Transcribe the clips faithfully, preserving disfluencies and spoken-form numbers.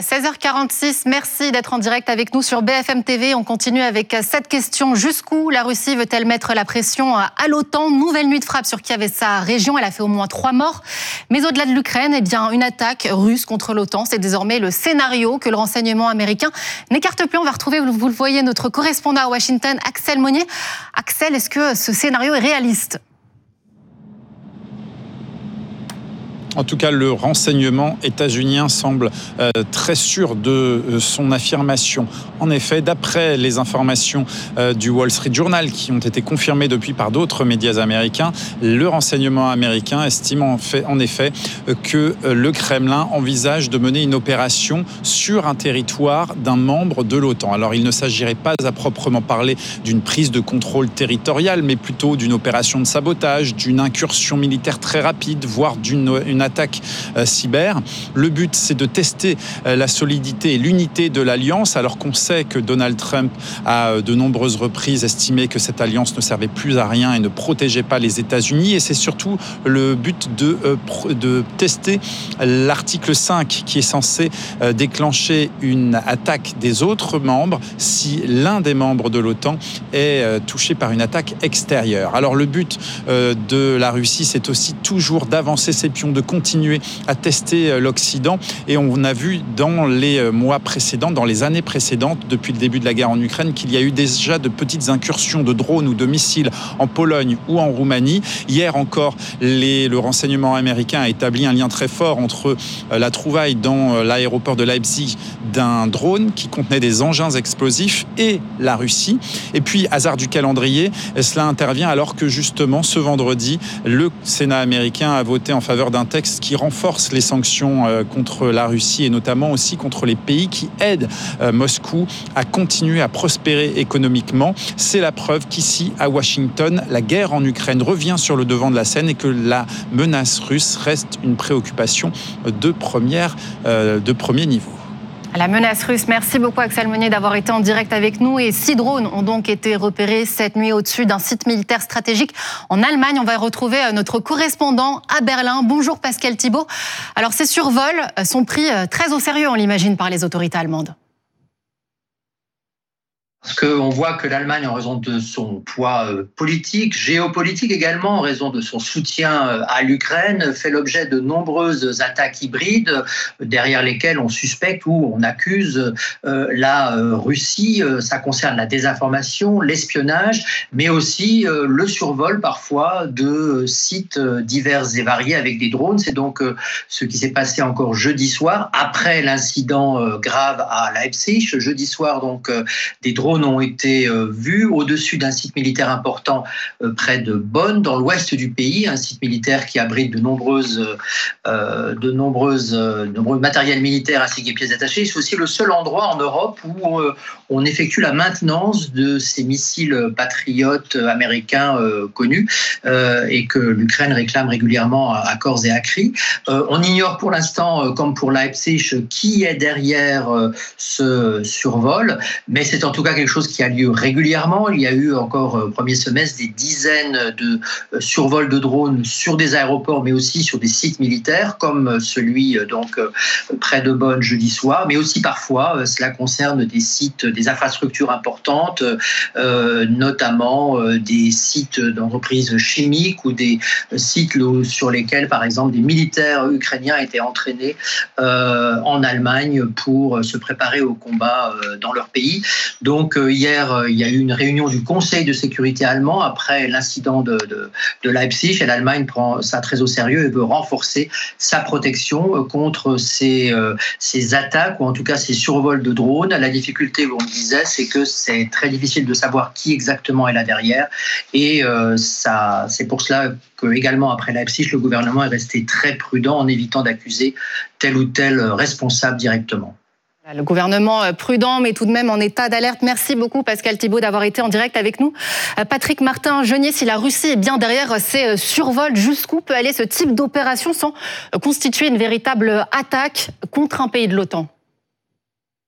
seize heures quarante-six, merci d'être en direct avec nous sur B F M T V. On continue avec cette question. Jusqu'où la Russie veut-elle mettre la pression à l'OTAN? Nouvelle nuit de frappe sur Kiev et sa région. Elle a fait au moins trois morts. Mais au-delà de l'Ukraine, eh bien, une attaque russe contre l'OTAN, c'est désormais le scénario que le renseignement américain n'écarte plus. On va retrouver, vous le voyez, notre correspondant à Washington, Axel Monnier. Axel, est-ce que ce scénario est réaliste? En tout cas, le renseignement états-unien semble euh, très sûr de euh, son affirmation. En effet, d'après les informations euh, du Wall Street Journal, qui ont été confirmées depuis par d'autres médias américains, le renseignement américain estime en, fait, en effet euh, que euh, le Kremlin envisage de mener une opération sur un territoire d'un membre de l'OTAN. Alors, il ne s'agirait pas à proprement parler d'une prise de contrôle territorial, mais plutôt d'une opération de sabotage, d'une incursion militaire très rapide, voire d'une une attaque euh, cyber. Le but, c'est de tester euh, la solidité et l'unité de l'alliance, alors qu'on sait que Donald Trump a euh, de nombreuses reprises estimé que cette alliance ne servait plus à rien et ne protégeait pas les États-Unis. Et c'est surtout le but de, euh, pro- de tester l'article cinq qui est censé euh, déclencher une attaque des autres membres si l'un des membres de l'OTAN est euh, touché par une attaque extérieure. Alors le but euh, de la Russie, c'est aussi toujours d'avancer ses pions, de continuer à tester l'Occident. Et on a vu dans les mois précédents, dans les années précédentes, depuis le début de la guerre en Ukraine, qu'il y a eu déjà de petites incursions de drones ou de missiles en Pologne ou en Roumanie. Hier encore, les, le renseignement américain a établi un lien très fort entre la trouvaille dans l'aéroport de Leipzig d'un drone qui contenait des engins explosifs et la Russie. Et puis, hasard du calendrier, cela intervient alors que justement, ce vendredi, le Sénat américain a voté en faveur d'un texte qui renforce les sanctions contre la Russie et notamment aussi contre les pays qui aident Moscou à continuer à prospérer économiquement. C'est la preuve qu'ici, à Washington, la guerre en Ukraine revient sur le devant de la scène et que la menace russe reste une préoccupation de, première, de premier niveau. La menace russe, merci beaucoup Axel Monnier d'avoir été en direct avec nous. Et six drones ont donc été repérés cette nuit au-dessus d'un site militaire stratégique en Allemagne. On va retrouver notre correspondant à Berlin. Bonjour Pascal Thibault. Alors ces survols sont pris très au sérieux, on l'imagine, par les autorités allemandes. Parce qu'on voit que l'Allemagne, en raison de son poids politique, géopolitique également, en raison de son soutien à l'Ukraine, fait l'objet de nombreuses attaques hybrides, derrière lesquelles on suspecte ou on accuse la Russie. Ça concerne la désinformation, l'espionnage, mais aussi le survol parfois de sites divers et variés avec des drones. C'est donc ce qui s'est passé encore jeudi soir, après l'incident grave à Leipzig. Jeudi soir, donc, des drones ont été vus au-dessus d'un site militaire important près de Bonn, dans l'ouest du pays, un site militaire qui abrite de nombreuses, euh, de nombreuses, euh, nombreux matériels militaires ainsi que des pièces détachées. C'est aussi le seul endroit en Europe où euh, on effectue la maintenance de ces missiles patriotes américains euh, connus euh, et que l'Ukraine réclame régulièrement à, à corps et à cri. Euh, on ignore pour l'instant, euh, comme pour Leipzig, qui est derrière euh, ce survol, mais c'est en tout cas quelque chose qui a lieu régulièrement. Il y a eu encore au premier semestre des dizaines de survols de drones sur des aéroports, mais aussi sur des sites militaires, comme celui donc près de Bonn jeudi soir, mais aussi parfois cela concerne des sites, des infrastructures importantes, euh, notamment euh, des sites d'entreprises chimiques ou des sites sur lesquels, par exemple, des militaires ukrainiens étaient entraînés euh, en Allemagne pour se préparer au combat euh, dans leur pays. Donc hier, il y a eu une réunion du Conseil de sécurité allemand après l'incident de, de, de Leipzig, et l'Allemagne prend ça très au sérieux et veut renforcer sa protection contre ces, ces attaques, ou en tout cas ces survols de drones. La difficulté, on le disait, c'est que c'est très difficile de savoir qui exactement est là derrière, et euh, ça, c'est pour cela que également après Leipzig, le gouvernement est resté très prudent en évitant d'accuser tel ou tel responsable directement. Le gouvernement prudent, mais tout de même en état d'alerte. Merci beaucoup Pascal Thibault d'avoir été en direct avec nous. Patrick Martin-Genier, si la Russie est bien derrière ces survols, jusqu'où peut aller ce type d'opération sans constituer une véritable attaque contre un pays de l'OTAN ?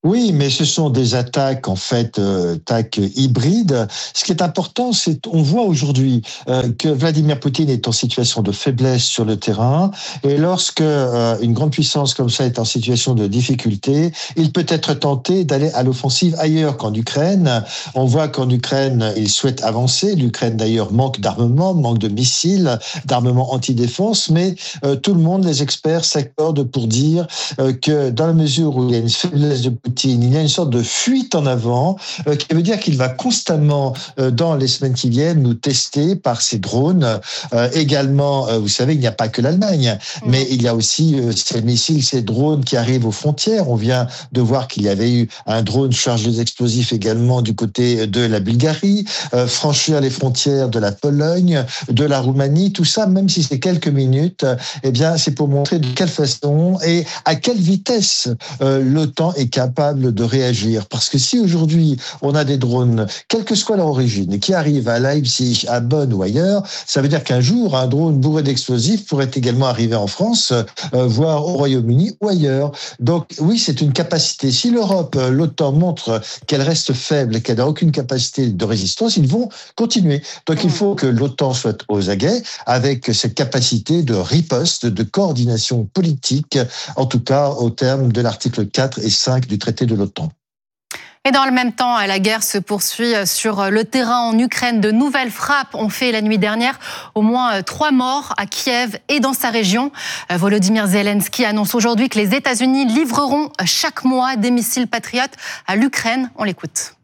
Oui, mais ce sont des attaques en fait, euh, attaques hybrides. Ce qui est important, c'est on voit aujourd'hui euh, que Vladimir Poutine est en situation de faiblesse sur le terrain, et lorsque euh, une grande puissance comme ça est en situation de difficulté, il peut être tenté d'aller à l'offensive ailleurs qu'en Ukraine. On voit qu'en Ukraine, il souhaite avancer. L'Ukraine d'ailleurs manque d'armement, manque de missiles, d'armement anti-défense, mais euh, tout le monde, les experts s'accordent pour dire euh, que dans la mesure où il y a une faiblesse de Poutine, il y a une sorte de fuite en avant euh, qui veut dire qu'il va constamment, euh, dans les semaines qui viennent, nous tester par ses drones. Euh, également, euh, vous savez, il n'y a pas que l'Allemagne, mmh. mais il y a aussi euh, ces missiles, ces drones qui arrivent aux frontières. On vient de voir qu'il y avait eu un drone chargé d'explosifs également du côté de la Bulgarie, euh, franchir les frontières de la Pologne, de la Roumanie, tout ça, même si c'est quelques minutes, euh, eh bien, c'est pour montrer de quelle façon et à quelle vitesse euh, l'OTAN est capable de réagir. Parce que si aujourd'hui on a des drones, quelle que soit leur origine, qui arrivent à Leipzig, à Bonn ou ailleurs, ça veut dire qu'un jour un drone bourré d'explosifs pourrait également arriver en France, euh, voire au Royaume-Uni ou ailleurs. Donc oui, c'est une capacité. Si l'Europe, euh, l'OTAN montre qu'elle reste faible et qu'elle n'a aucune capacité de résistance, ils vont continuer. Donc il faut que l'OTAN soit aux aguets avec cette capacité de riposte, de coordination politique, en tout cas au terme de l'article quatre et cinq du traité de l'OTAN. Et dans le même temps, la guerre se poursuit sur le terrain en Ukraine. De nouvelles frappes ont fait la nuit dernière au moins trois morts à Kiev et dans sa région. Volodymyr Zelensky annonce aujourd'hui que les États-Unis livreront chaque mois des missiles Patriot à l'Ukraine. On l'écoute.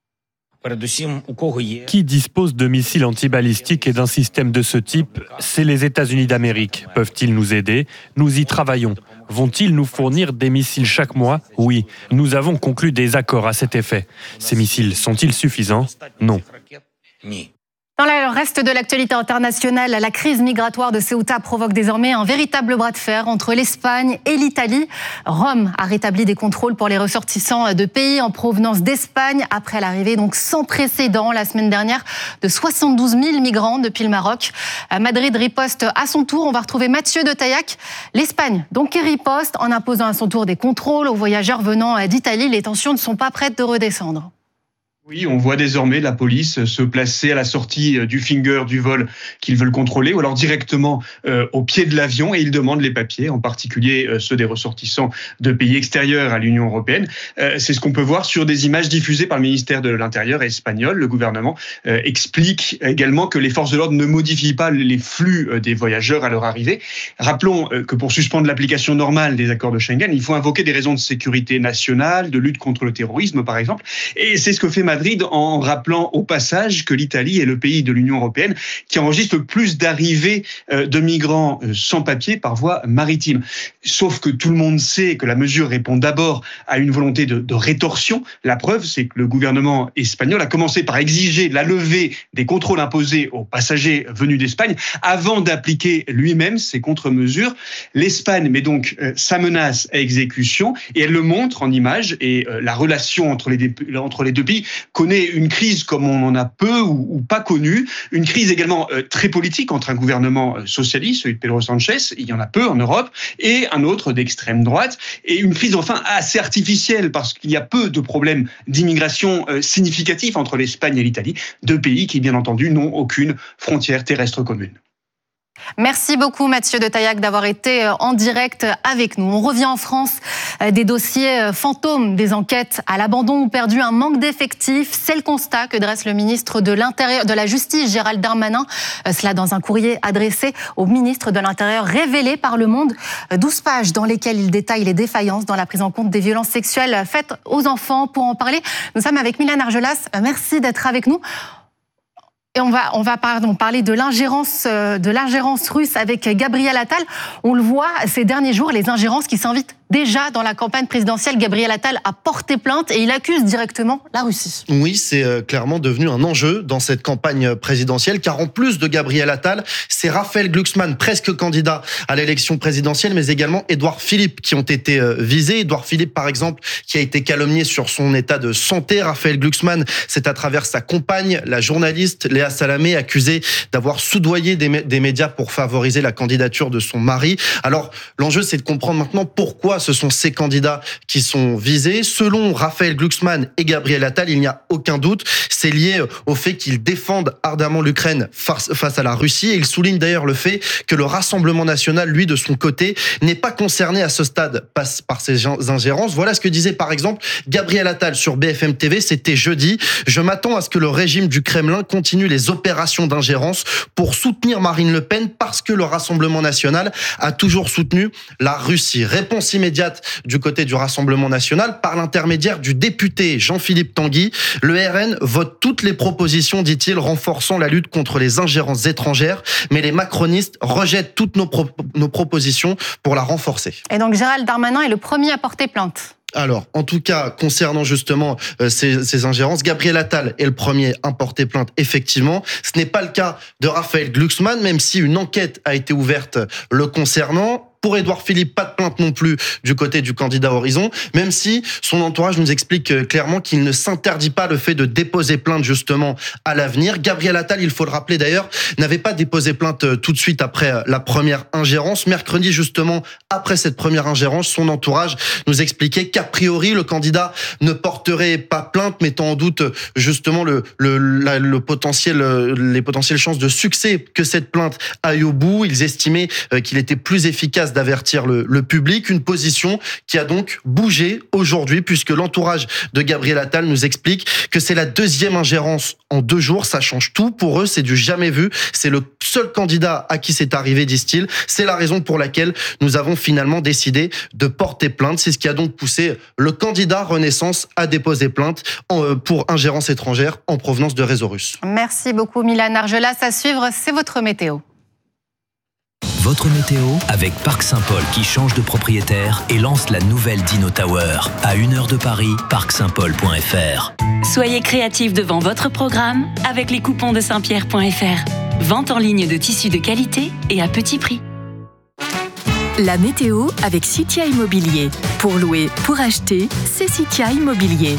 Qui dispose de missiles antibalistiques et d'un système de ce type? C'est les États-Unis d'Amérique. Peuvent-ils nous aider? Nous y travaillons. Vont-ils nous fournir des missiles chaque mois? Oui. Nous avons conclu des accords à cet effet. Ces missiles sont-ils suffisants? Non. Dans le reste de l'actualité internationale, la crise migratoire de Ceuta provoque désormais un véritable bras de fer entre l'Espagne et l'Italie. Rome a rétabli des contrôles pour les ressortissants de pays en provenance d'Espagne après l'arrivée donc sans précédent la semaine dernière de soixante-douze mille migrants depuis le Maroc. Madrid riposte à son tour. On va retrouver Mathieu de Taillac. L'Espagne donc qui riposte en imposant à son tour des contrôles aux voyageurs venant d'Italie. Les tensions ne sont pas prêtes de redescendre. Oui, on voit désormais la police se placer à la sortie du finger du vol qu'ils veulent contrôler ou alors directement euh, au pied de l'avion et ils demandent les papiers, en particulier euh, ceux des ressortissants de pays extérieurs à l'Union européenne. Euh, c'est ce qu'on peut voir sur des images diffusées par le ministère de l'Intérieur espagnol. Le gouvernement euh, explique également que les forces de l'ordre ne modifient pas les flux euh, des voyageurs à leur arrivée. Rappelons euh, que pour suspendre l'application normale des accords de Schengen, il faut invoquer des raisons de sécurité nationale, de lutte contre le terrorisme par exemple. Et c'est ce que fait Madrid en rappelant au passage que l'Italie est le pays de l'Union européenne qui enregistre le plus d'arrivées de migrants sans papier par voie maritime. Sauf que tout le monde sait que la mesure répond d'abord à une volonté de, de rétorsion. La preuve, c'est que le gouvernement espagnol a commencé par exiger la levée des contrôles imposés aux passagers venus d'Espagne avant d'appliquer lui-même ces contre-mesures. L'Espagne met donc euh, sa menace à exécution et elle le montre en images et euh, la relation entre les, dé- entre les deux pays connaît une crise comme on en a peu ou, ou pas connue, une crise également euh, très politique entre un gouvernement euh, socialiste, celui de Pedro Sánchez, il y en a peu en Europe, et un autre d'extrême droite, et une crise enfin assez artificielle parce qu'il y a peu de problèmes d'immigration euh, significatifs entre l'Espagne et l'Italie, deux pays qui bien entendu n'ont aucune frontière terrestre commune. Merci beaucoup Mathieu de Taillac d'avoir été en direct avec nous. On revient en France, des dossiers fantômes, des enquêtes à l'abandon ou perdu, un manque d'effectifs. C'est le constat que dresse le ministre de l'Intérieur, de la Justice, Gérald Darmanin. Cela dans un courrier adressé au ministre de l'Intérieur révélé par Le Monde. douze pages dans lesquelles il détaille les défaillances dans la prise en compte des violences sexuelles faites aux enfants. Pour en parler, nous sommes avec Milan Argelas. Merci d'être avec nous. Et on va, on va pardon, parler de l'ingérence, de l'ingérence russe avec Gabriel Attal. On le voit ces derniers jours, les ingérences qui s'invitent déjà dans la campagne présidentielle. Gabriel Attal a porté plainte et il accuse directement la Russie. Oui, c'est clairement devenu un enjeu dans cette campagne présidentielle, car en plus de Gabriel Attal, c'est Raphaël Glucksmann, presque candidat à l'élection présidentielle, mais également Édouard Philippe qui ont été visés. Édouard Philippe, par exemple, qui a été calomnié sur son état de santé. Raphaël Glucksmann, c'est à travers sa compagne, la journaliste Léa Léa Salamé, accusée d'avoir soudoyé des, des médias pour favoriser la candidature de son mari. Alors, l'enjeu, c'est de comprendre maintenant pourquoi ce sont ces candidats qui sont visés. Selon Raphaël Glucksmann et Gabriel Attal, il n'y a aucun doute, c'est lié au fait qu'ils défendent ardemment l'Ukraine face, face à la Russie. Et il souligne d'ailleurs le fait que le Rassemblement national, lui, de son côté, n'est pas concerné à ce stade par ces ingérences. Voilà ce que disait par exemple Gabriel Attal sur B F M T V, c'était jeudi. Je m'attends à ce que le régime du Kremlin continue les opérations d'ingérence pour soutenir Marine Le Pen parce que le Rassemblement national a toujours soutenu la Russie. Réponse immédiate du côté du Rassemblement national par l'intermédiaire du député Jean-Philippe Tanguy. Le R N vote toutes les propositions, dit-il, renforçant la lutte contre les ingérences étrangères, mais les macronistes rejettent toutes nos, pro- nos propositions pour la renforcer. Et donc Gérald Darmanin est le premier à porter plainte. Alors, en tout cas, concernant justement euh, ces, ces ingérences, Gabriel Attal est le premier à porter plainte, effectivement. Ce n'est pas le cas de Raphaël Glucksmann, même si une enquête a été ouverte le concernant. Pour Édouard Philippe, pas de plainte non plus du côté du candidat Horizon, même si son entourage nous explique clairement qu'il ne s'interdit pas le fait de déposer plainte justement à l'avenir. Gabriel Attal, il faut le rappeler d'ailleurs, n'avait pas déposé plainte tout de suite après la première ingérence. Mercredi justement, après cette première ingérence, son entourage nous expliquait qu'a priori le candidat ne porterait pas plainte, mettant en doute justement le, le, la, le potentiel, les potentielles chances de succès que cette plainte aille au bout. Ils estimaient qu'il était plus efficace d'avertir le, le public, une position qui a donc bougé aujourd'hui puisque l'entourage de Gabriel Attal nous explique que c'est la deuxième ingérence en deux jours, ça change tout pour eux, c'est du jamais vu, c'est le seul candidat à qui c'est arrivé, disent-ils, c'est la raison pour laquelle nous avons finalement décidé de porter plainte, c'est ce qui a donc poussé le candidat Renaissance à déposer plainte pour ingérence étrangère en provenance de réseaux russes. Merci beaucoup Milan Argelas, à suivre, c'est votre météo. Votre météo avec Parc Saint-Paul qui change de propriétaire et lance la nouvelle Dino Tower. À une heure de Paris, parc saint paul point f r. Soyez créatifs devant votre programme avec les coupons de saint pierre point f r. Vente en ligne de tissus de qualité et à petit prix. La météo avec Citia Immobilier. Pour louer, pour acheter, c'est Citia Immobilier.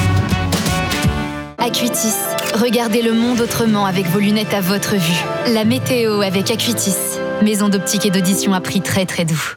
Acuitis. Regardez le monde autrement avec vos lunettes à votre vue. La météo avec Acuitis. Maison d'optique et d'audition à prix très très doux.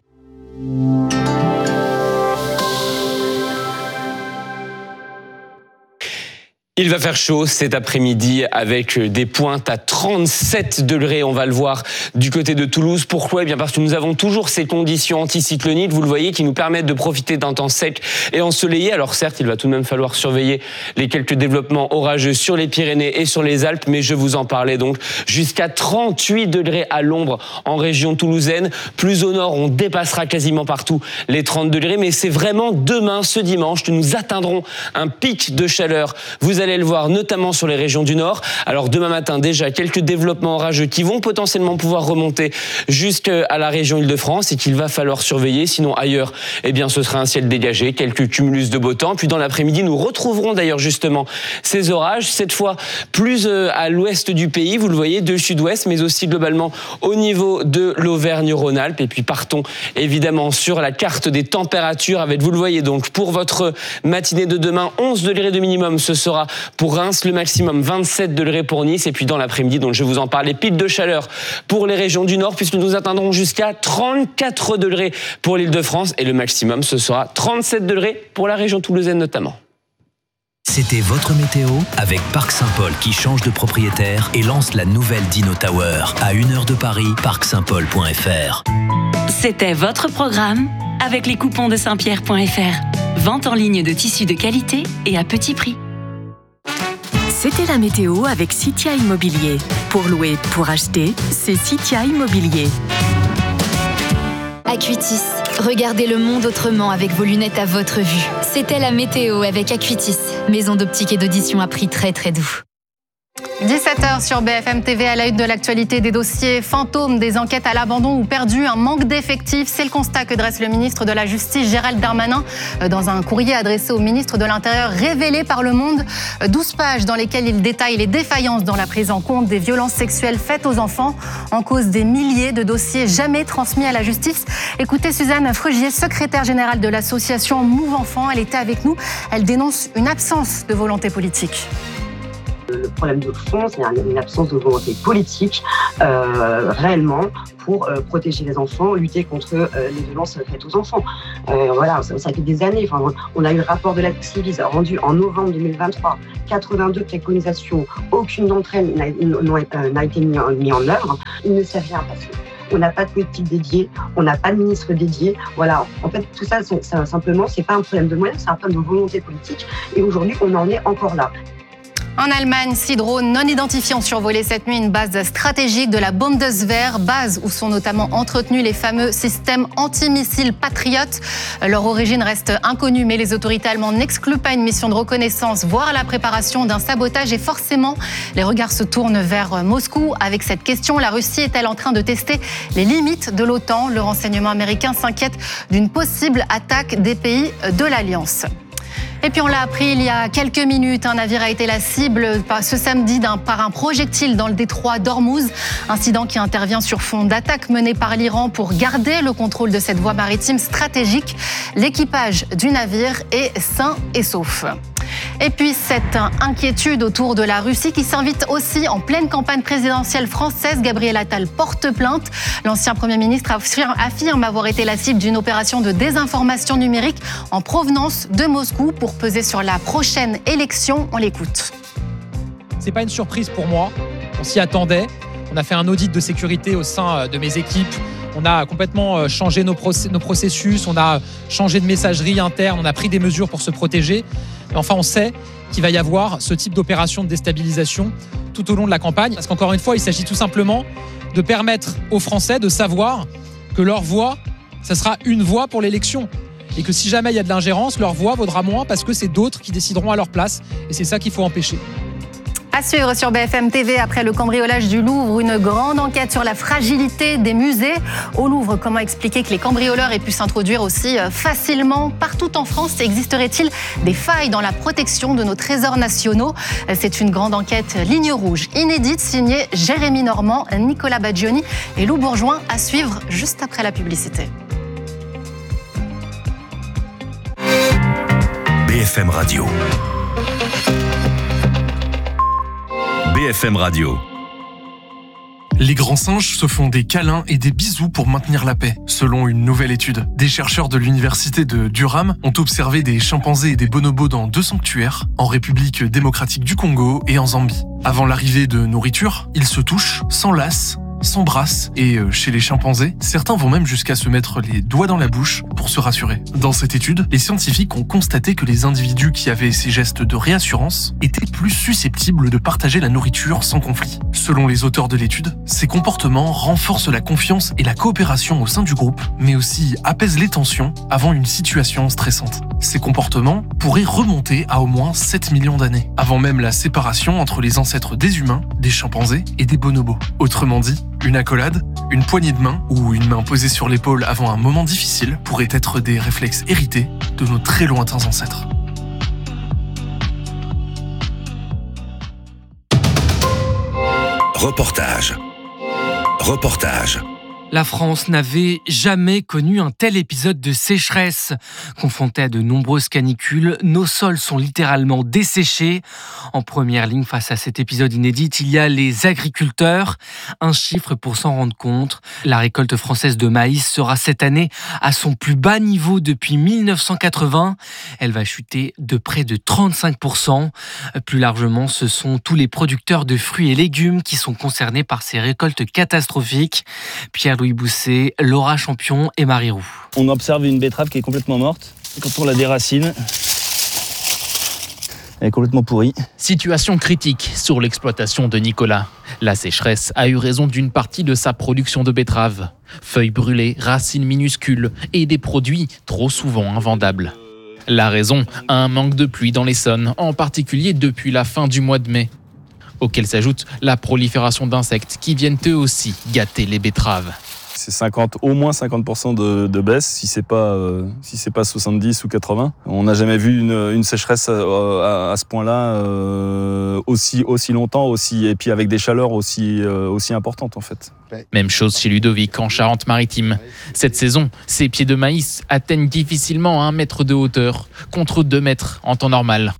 Il va faire chaud cet après-midi avec des pointes à trente-sept degrés. On va le voir du côté de Toulouse. Pourquoi ? Eh bien parce que nous avons toujours ces conditions anticycloniques, vous le voyez, qui nous permettent de profiter d'un temps sec et ensoleillé. Alors certes, il va tout de même falloir surveiller les quelques développements orageux sur les Pyrénées et sur les Alpes, mais je vous en parlais donc jusqu'à trente-huit degrés à l'ombre en région toulousaine. Plus au nord, on dépassera quasiment partout les trente degrés, mais c'est vraiment demain, ce dimanche, que nous atteindrons un pic de chaleur. Vous allez le voir, notamment sur les régions du Nord. Alors demain matin, déjà, quelques développements orageux qui vont potentiellement pouvoir remonter jusqu'à la région Île-de-France et qu'il va falloir surveiller. Sinon, ailleurs, eh bien, ce sera un ciel dégagé, quelques cumulus de beau temps. Puis dans l'après-midi, nous retrouverons d'ailleurs justement ces orages, cette fois plus à l'ouest du pays, vous le voyez, de sud-ouest, mais aussi globalement au niveau de l'Auvergne-Rhône-Alpes. Et puis partons évidemment sur la carte des températures avec, vous le voyez donc, pour votre matinée de demain, onze degrés de minimum, ce sera pour Reims, le maximum vingt-sept degrés pour Nice. Et puis dans l'après-midi, donc je vous en parlais, pic de chaleur pour les régions du Nord, puisque nous atteindrons jusqu'à trente-quatre degrés pour l'Île-de-France. Et le maximum, ce sera trente-sept degrés pour la région toulousaine notamment. C'était votre météo avec Parc Saint-Paul qui change de propriétaire et lance la nouvelle Dino Tower. À une heure de Paris, parc saint paul point f r. C'était votre programme avec les coupons de saint pierre point f r. Vente en ligne de tissus de qualité et à petit prix. C'était la météo avec Citia Immobilier. Pour louer, pour acheter, c'est Citia Immobilier. Acuitis. Regardez le monde autrement avec vos lunettes à votre vue. C'était la météo avec Acuitis. Maison d'optique et d'audition à prix très très doux. dix-sept heures sur B F M T V, à la une de l'actualité, des dossiers fantômes, des enquêtes à l'abandon ou perdues, un manque d'effectifs. C'est le constat que dresse le ministre de la Justice, Gérald Darmanin, dans un courrier adressé au ministre de l'Intérieur, révélé par Le Monde. douze pages dans lesquelles il détaille les défaillances dans la prise en compte des violences sexuelles faites aux enfants, en cause des milliers de dossiers jamais transmis à la justice. Écoutez Suzanne Frugier, secrétaire générale de l'association Move Enfants. Elle était avec nous. Elle dénonce une absence de volonté politique. Le problème de fond, c'est une absence de volonté politique euh, réellement pour euh, protéger les enfants, lutter contre euh, les violences faites aux enfants. Euh, voilà, ça, ça fait des années. Enfin, on a eu le rapport de la Civis rendu en novembre deux mille vingt-trois, quatre-vingt-deux préconisations, aucune d'entre elles n'a, n'a, n'a été mise en, mis en œuvre. Il ne s'est rien passé. On n'a pas de politique dédiée, on n'a pas de ministre dédié. Voilà, en fait, tout ça, c'est, c'est, simplement, c'est pas un problème de moyens, c'est un problème de volonté politique. Et aujourd'hui, on en est encore là. En Allemagne, six drones non identifiés ont survolé cette nuit une base stratégique de la Bundeswehr, base où sont notamment entretenus les fameux systèmes antimissiles Patriot. Leur origine reste inconnue, mais les autorités allemandes n'excluent pas une mission de reconnaissance, voire la préparation d'un sabotage. Et forcément, les regards se tournent vers Moscou avec cette question. La Russie est-elle en train de tester les limites de l'OTAN ? Le renseignement américain s'inquiète d'une possible attaque des pays de l'Alliance. Et puis on l'a appris il y a quelques minutes, un navire a été la cible ce samedi d'un, par un projectile dans le détroit d'Ormuz. Incident qui intervient sur fond d'attaque menée par l'Iran pour garder le contrôle de cette voie maritime stratégique. L'équipage du navire est sain et sauf. Et puis cette inquiétude autour de la Russie qui s'invite aussi en pleine campagne présidentielle française. Gabriel Attal porte plainte. L'ancien Premier ministre affirme avoir été la cible d'une opération de désinformation numérique en provenance de Moscou pour peser sur la prochaine élection. On l'écoute. C'est pas une surprise pour moi. On s'y attendait. On a fait un audit de sécurité au sein de mes équipes. On a complètement changé nos, process- nos processus. On a changé de messagerie interne. On a pris des mesures pour se protéger. Mais enfin, on sait qu'il va y avoir ce type d'opération de déstabilisation tout au long de la campagne. Parce qu'encore une fois, il s'agit tout simplement de permettre aux Français de savoir que leur voix, ça sera une voix pour l'élection. Et que si jamais il y a de l'ingérence, leur voix vaudra moins parce que c'est d'autres qui décideront à leur place. Et c'est ça qu'il faut empêcher. À suivre sur B F M T V, après le cambriolage du Louvre, une grande enquête sur la fragilité des musées. Au Louvre, comment expliquer que les cambrioleurs aient pu s'introduire aussi facilement partout en France ? Existerait-il des failles dans la protection de nos trésors nationaux ? C'est une grande enquête ligne rouge inédite signée Jérémy Normand, Nicolas Baggioni et Lou Bourgoin, à suivre juste après la publicité. B F M Radio. B F M Radio. Les grands singes se font des câlins et des bisous pour maintenir la paix, selon une nouvelle étude. Des chercheurs de l'université de Durham ont observé des chimpanzés et des bonobos dans deux sanctuaires, en République démocratique du Congo et en Zambie. Avant l'arrivée de nourriture, ils se touchent, s'enlacent, s'embrassent et euh, chez les chimpanzés, certains vont même jusqu'à se mettre les doigts dans la bouche pour se rassurer. Dans cette étude, les scientifiques ont constaté que les individus qui avaient ces gestes de réassurance étaient plus susceptibles de partager la nourriture sans conflit. Selon les auteurs de l'étude, ces comportements renforcent la confiance et la coopération au sein du groupe, mais aussi apaisent les tensions avant une situation stressante. Ces comportements pourraient remonter à au moins sept millions d'années, avant même la séparation entre les ancêtres des humains, des chimpanzés et des bonobos. Autrement dit, une accolade, une poignée de main ou une main posée sur l'épaule avant un moment difficile pourraient être des réflexes hérités de nos très lointains ancêtres. Reportage. Reportage. La France n'avait jamais connu un tel épisode de sécheresse. Confrontés à de nombreuses canicules, nos sols sont littéralement desséchés. En première ligne face à cet épisode inédit, il y a les agriculteurs. Un chiffre pour s'en rendre compte. La récolte française de maïs sera cette année à son plus bas niveau depuis mille neuf cent quatre-vingts. Elle va chuter de près de trente-cinq pour cent. Plus largement, ce sont tous les producteurs de fruits et légumes qui sont concernés par ces récoltes catastrophiques. Pierre Louis Bousset, Laura Champion et Marie Roux. On observe une betterave qui est complètement morte. Et quand on la déracine, elle est complètement pourrie. Situation critique sur l'exploitation de Nicolas. La sécheresse a eu raison d'une partie de sa production de betteraves. Feuilles brûlées, racines minuscules et des produits trop souvent invendables. La raison, un manque de pluie dans l'Essonne, en particulier depuis la fin du mois de mai. Auquel s'ajoute la prolifération d'insectes qui viennent eux aussi gâter les betteraves. C'est cinquante, au moins cinquante pour cent de, de baisse, si c'est pas, euh, si c'est pas soixante-dix ou quatre-vingts. On n'a jamais vu une, une sécheresse à, à ce point-là euh, aussi, aussi longtemps, aussi, et puis avec des chaleurs aussi, euh, aussi importantes en fait. Même chose chez Ludovic en Charente-Maritime. Cette saison, ces pieds de maïs atteignent difficilement un mètre de hauteur, contre deux mètres en temps normal.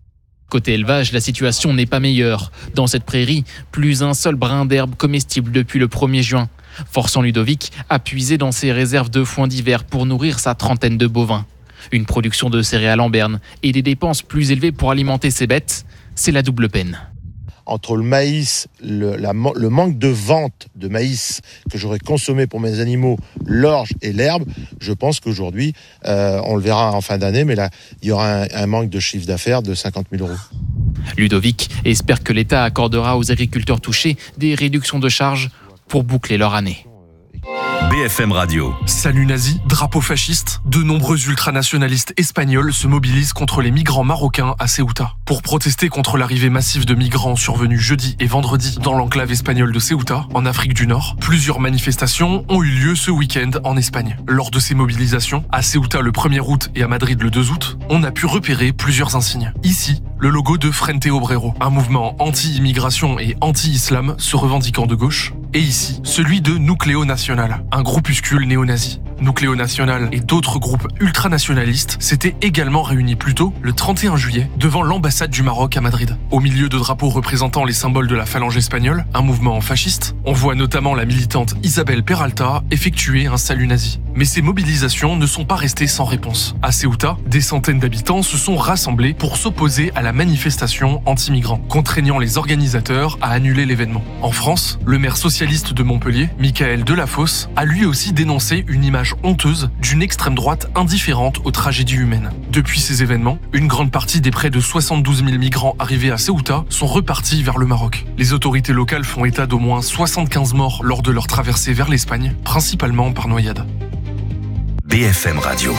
Côté élevage, la situation n'est pas meilleure. Dans cette prairie, plus un seul brin d'herbe comestible depuis le premier juin, forçant Ludovic à puiser dans ses réserves de foin d'hiver pour nourrir sa trentaine de bovins. Une production de céréales en berne et des dépenses plus élevées pour alimenter ses bêtes, c'est la double peine. Entre le maïs, le, la, le manque de vente de maïs que j'aurais consommé pour mes animaux, l'orge et l'herbe, je pense qu'aujourd'hui, euh, on le verra en fin d'année, mais là, il y aura un, un manque de chiffre d'affaires de cinquante mille euros. Ludovic espère que l'État accordera aux agriculteurs touchés des réductions de charges pour boucler leur année. B F M Radio. Salut nazi, drapeau fasciste, de nombreux ultranationalistes espagnols se mobilisent contre les migrants marocains à Ceuta. Pour protester contre l'arrivée massive de migrants survenus jeudi et vendredi dans l'enclave espagnole de Ceuta, en Afrique du Nord, plusieurs manifestations ont eu lieu ce week-end en Espagne. Lors de ces mobilisations, à Ceuta le premier août et à Madrid le deux août, on a pu repérer plusieurs insignes. Ici, le logo de Frente Obrero, un mouvement anti-immigration et anti-islam se revendiquant de gauche. Et ici, celui de Nucleo Nacional, un groupuscule néo-nazi. Nucleo Nacional et d'autres groupes ultranationalistes s'étaient également réunis plus tôt, le trente et un juillet, devant l'ambassade du Maroc à Madrid. Au milieu de drapeaux représentant les symboles de la phalange espagnole, un mouvement fasciste, on voit notamment la militante Isabel Peralta effectuer un salut nazi. Mais ces mobilisations ne sont pas restées sans réponse. À Ceuta, des centaines d'habitants se sont rassemblés pour s'opposer à la manifestation anti-migrants, contraignant les organisateurs à annuler l'événement. En France, le maire socialiste de Montpellier, Michael Delafosse, a lui aussi dénoncé une image honteuse d'une extrême droite indifférente aux tragédies humaines. Depuis ces événements, une grande partie des près de soixante-douze mille migrants arrivés à Ceuta sont repartis vers le Maroc. Les autorités locales font état d'au moins soixante-quinze morts lors de leur traversée vers l'Espagne, principalement par noyade. B F M Radio.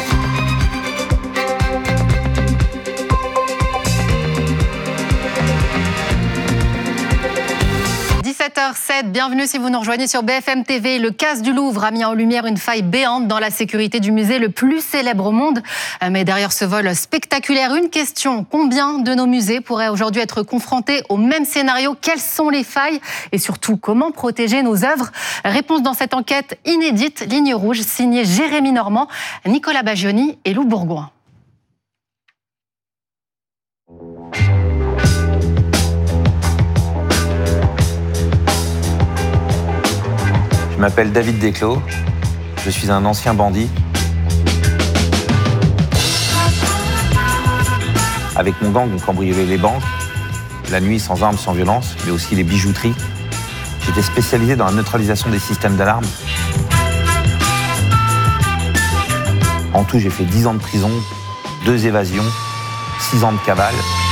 dix-sept heures sept, bienvenue si vous nous rejoignez sur B F M T V. Le casse du Louvre a mis en lumière une faille béante dans la sécurité du musée le plus célèbre au monde. Mais derrière ce vol spectaculaire, une question. Combien de nos musées pourraient aujourd'hui être confrontés au même scénario? Quelles sont les failles? Et surtout, comment protéger nos œuvres? Réponse dans cette enquête inédite, Ligne Rouge, signée Jérémy Normand, Nicolas Bagioni et Lou Bourgoin. Je m'appelle David Desclos, je suis un ancien bandit. Avec mon gang, on cambriolait les banques, la nuit sans armes, sans violence, mais aussi les bijouteries. J'étais spécialisé dans la neutralisation des systèmes d'alarme. En tout, j'ai fait dix ans de prison, deux évasions, six ans de cavale.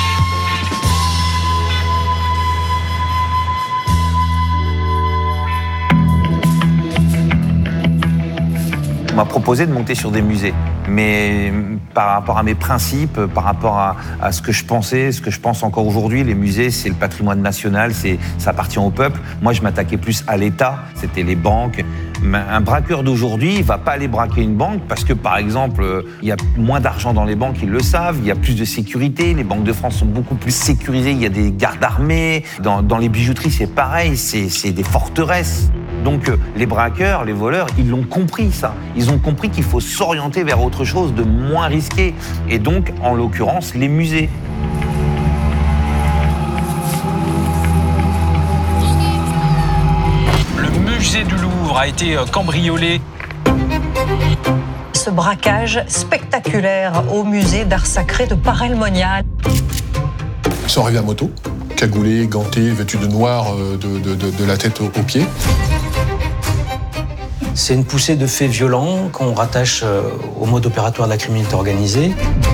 On m'a proposé de monter sur des musées, mais par rapport à mes principes, par rapport à, à ce que je pensais, ce que je pense encore aujourd'hui, les musées, c'est le patrimoine national, c'est, ça appartient au peuple. Moi, je m'attaquais plus à l'État, c'était les banques. Un braqueur d'aujourd'hui, il va pas aller braquer une banque parce que, par exemple, il y a moins d'argent dans les banques, ils le savent, il y a plus de sécurité, les banques de France sont beaucoup plus sécurisées, il y a des gardes armés. Dans, dans les bijouteries, c'est pareil, c'est, c'est des forteresses. Donc les braqueurs, les voleurs, ils l'ont compris ça. Ils ont compris qu'il faut s'orienter vers autre chose de moins risqué. Et donc, en l'occurrence, les musées. Le musée du Louvre a été cambriolé. Ce braquage spectaculaire au musée d'art sacré de Paray-le-Monial. Ils sont arrivés à moto, cagoulés, gantés, vêtus de noir de, de, de, de la tête aux pieds. C'est une poussée de faits violents qu'on rattache au mode opératoire de la criminalité organisée.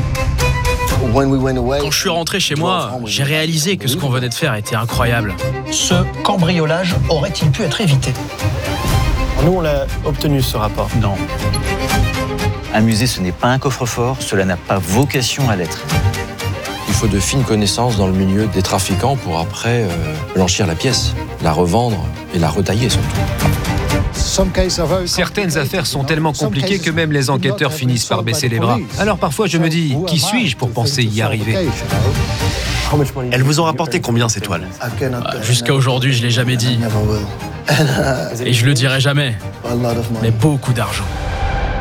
Quand je suis rentré chez moi, j'ai réalisé que ce qu'on venait de faire était incroyable. Ce cambriolage aurait-il pu être évité? Nous, on l'a obtenu, ce rapport. Non. Un musée, ce n'est pas un coffre-fort, cela n'a pas vocation à l'être. Il faut de fines connaissances dans le milieu des trafiquants pour après euh, blanchir la pièce, la revendre et la retailler surtout. Certaines affaires sont tellement compliquées que même les enquêteurs finissent par baisser les bras. Alors parfois je me dis, qui suis-je pour penser y arriver? Elles vous ont rapporté combien ces toiles? Jusqu'à aujourd'hui, je ne l'ai jamais dit. Et je le dirai jamais. Mais beaucoup d'argent.